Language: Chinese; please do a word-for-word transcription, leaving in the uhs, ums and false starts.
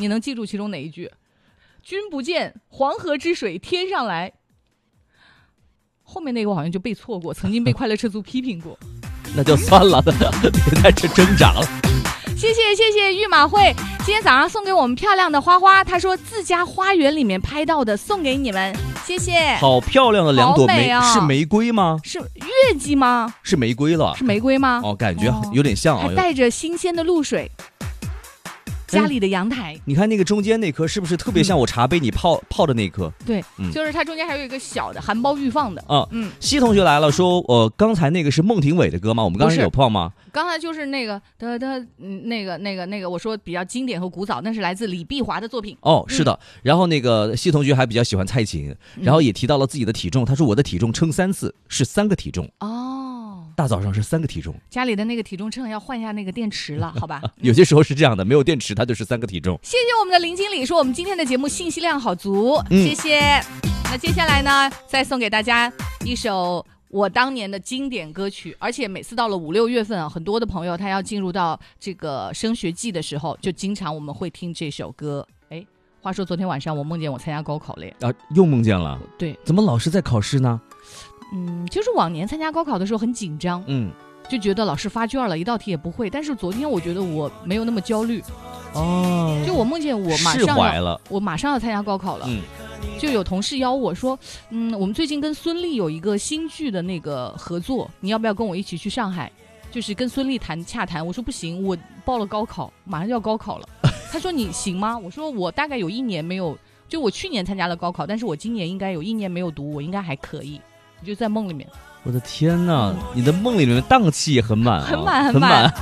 你能记住其中哪一句？君不见黄河之水天上来。后面那个我好像就背错过，曾经被快乐车族批评过。 那就算了，别在这挣扎了。 谢谢谢谢玉马会，今天早上送给我们漂亮的花花，他说自家花园里面拍到的，送给你们，谢谢。 好漂亮的两朵玫、 啊、 是玫瑰吗？ 是月季吗？ 是玫瑰了， 是玫瑰吗？ 哦，感觉有点像啊， 还带着新鲜的露水。家里的阳台， 你看那个中间那颗是不是特别像我茶杯你泡、嗯、泡的那颗？ 对、嗯，就是它中间还有一个小的含苞欲放的。 啊，嗯，西同学来了，说，呃，刚才那个是孟庭苇的歌吗？我们刚才有碰吗？ 刚才就是那个的的，嗯，那个那个那个，我说比较经典和古早，那是来自李碧华的作品。 哦，是的。嗯、然后那个西同学还比较喜欢蔡琴，然后也提到了自己的体重，他说我的体重称三次是三个体重。 哦。 大早上是三个体重， 家里的那个体重秤要换一下那个电池了，好吧？ 有些时候是这样的，没有电池它就是三个体重。 谢谢我们的林经理说我们今天的节目信息量好足，嗯、谢谢。那接下来呢，再送给大家一首我当年的经典歌曲，而且每次到了五六月份啊，很多的朋友他要进入到这个升学季的时候，就经常我们会听这首歌。哎，话说昨天晚上我梦见我参加高考了呀！ 啊，又梦见了？ 对， 怎么老是在考试呢？ 嗯，就是往年参加高考的时候很紧张， 嗯， 就觉得老师发卷了，一道题也不会。但是昨天我觉得我没有那么焦虑， 哦， 就我梦见我马上要了， 我马上要参加高考了， 嗯， 就有同事邀我说，嗯，我们最近跟孙俪有一个新剧的那个合作，你要不要跟我一起去上海？就是跟孙俪谈洽谈。我说不行，我报了高考，马上就要高考了。他说你行吗？我说我大概有一年没有，就我去年参加了高考，但是我今年应该有一年没有读，我应该还可以。就在梦里面。 我的天哪，嗯、你的梦里面档期也很满、啊， 很满很满。